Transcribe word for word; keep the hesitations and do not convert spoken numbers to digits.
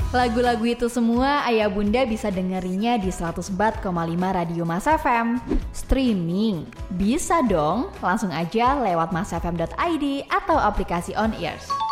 Lagu-lagu itu semua ayah bunda bisa dengerinya di seratus empat koma lima Radio Mas F M. Streaming bisa dong, langsung aja lewat masfm dot i d atau aplikasi On Ears.